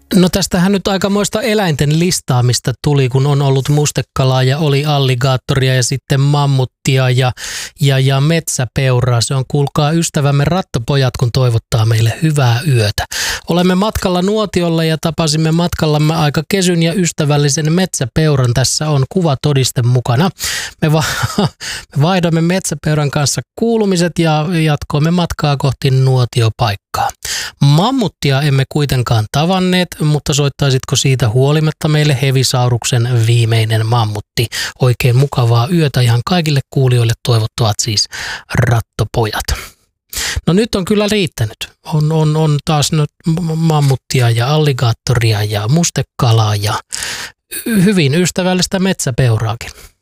No tästähän nyt aikamoista eläinten listaamista tuli, kun on ollut mustekalaa ja oli alligaattoria ja sitten mammuttia ja metsäpeuraa. Se on kuulkaa ystävämme rattopojat, kun toivottaa meille hyvää yötä. Olemme matkalla nuotiolla ja tapasimme matkallamme aika kesyn ja ystävällisen metsäpeuran. Tässä on kuvatodiste mukana. Me vaihdoimme metsäpeuran kanssa kuulumiset ja jatkoimme matkaa kohti nuotiopaikkaa. Mammuttia emme kuitenkaan tavanneet, mutta soittaisitko siitä huolimatta meille Hevisauruksen viimeinen mammutti? Oikein mukavaa yötä ihan kaikille kuulijoille toivottavat siis rattopojat. No nyt on kyllä riittänyt. On taas nyt mammuttia ja alligaattoria ja mustekalaa ja hyvin ystävällistä metsäpeuraakin.